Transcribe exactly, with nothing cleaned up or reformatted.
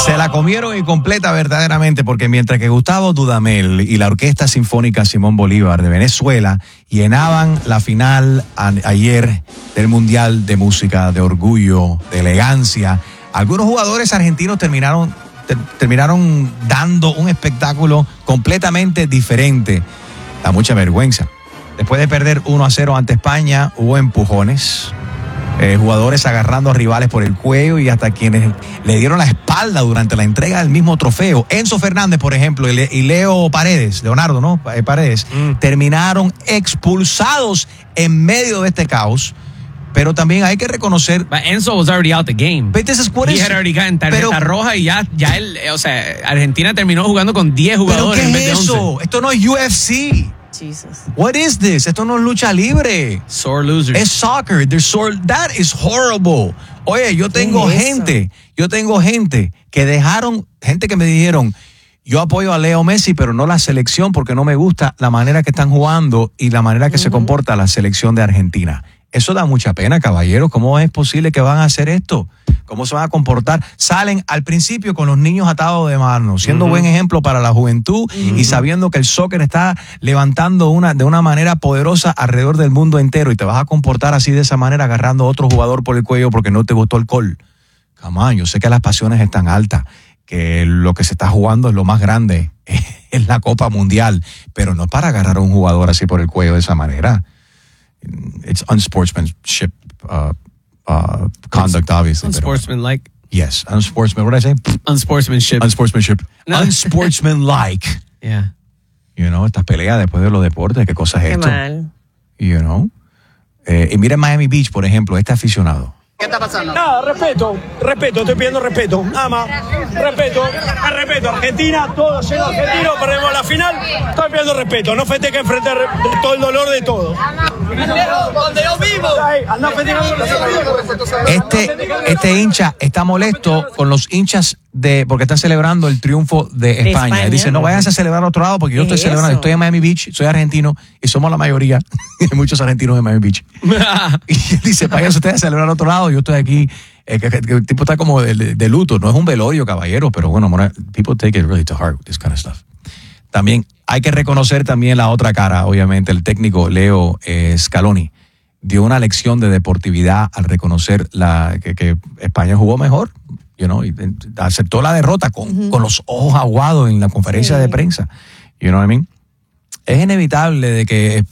Se la comieron y completa verdaderamente, porque mientras que Gustavo Dudamel y la Orquesta Sinfónica Simón Bolívar de Venezuela llenaban la final a, ayer del Mundial de Música, de orgullo, de elegancia, algunos jugadores argentinos terminaron, ter, terminaron dando un espectáculo completamente diferente. Da mucha vergüenza. Después de perder uno a cero ante España, hubo empujones. Eh, jugadores agarrando a rivales por el cuello y hasta quienes le dieron la espalda durante la entrega del mismo trofeo. Enzo Fernández, por ejemplo, y, Le- y Leo Paredes, Leonardo, ¿no? Paredes, mm. terminaron expulsados en medio de este caos. Pero también hay que reconocer. But Enzo was already out the game. But this is what He is, had already gotten tarjeta pero, roja y ya, ya él, o sea, Argentina terminó jugando con diez jugadores ¿pero qué en vez de es eso? once. Esto no es U F C. Jesus. What is this? Esto no es lucha libre. Sore losers. Es soccer. They're sore. That is horrible. Oye, yo tengo gente, yo tengo gente que dejaron, gente que me dijeron, yo apoyo a Leo Messi, pero no la selección porque no me gusta la manera que están jugando y la manera que uh-huh. se comporta la selección de Argentina. Eso da mucha pena, caballeros. ¿Cómo es posible que van a hacer esto? ¿Cómo se van a comportar? Salen al principio con los niños atados de manos, siendo uh-huh. buen ejemplo para la juventud uh-huh. y sabiendo que el soccer está levantando una, de una manera poderosa alrededor del mundo entero y te vas a comportar así de esa manera agarrando a otro jugador por el cuello porque no te gustó el gol. Come on, yo sé que las pasiones están altas, que lo que se está jugando es lo más grande, es la Copa Mundial, pero no para agarrar a un jugador así por el cuello de esa manera. It's unsportsmanship uh, uh, conduct, obviously. Unsportsmanlike. Yes, unsportsman. What did I say? Unsportsmanship. Unsportsmanship. No. Unsportsmanlike. Yeah. You know, estas peleas después de los deportes, ¿qué cosa es Qué esto? mal. You know. Eh, y mira en Miami Beach, por ejemplo, este aficionado. ¿Qué está pasando? Nada, respeto, respeto, estoy pidiendo respeto, nada más. Respeto, respeto. Argentina, todo lleno de argentinos, perdemos la final. Estoy pidiendo respeto, no festejen frente a todo el dolor de todos. Donde yo vivo. Este, este hincha está molesto con los hinchas de porque están celebrando el triunfo de España. De España. Dice, no vayan a celebrar a otro lado porque yo estoy celebrando. Eso? Estoy en Miami Beach, soy argentino y somos la mayoría. Hay muchos argentinos en Miami Beach. Y él dice, vayan ustedes a celebrar a otro lado, yo estoy aquí. Eh, que, que, que el tipo está como de, de, de luto. No es un velorio, caballero, pero bueno, people take it really to heart, this kind of stuff. También hay que reconocer también la otra cara, obviamente, el técnico Leo eh, Scaloni dio una lección de deportividad al reconocer la, que, que España jugó mejor, you know, y aceptó la derrota con, uh-huh. con los ojos aguados en la conferencia sí. de prensa. You know what I mean? Es inevitable de que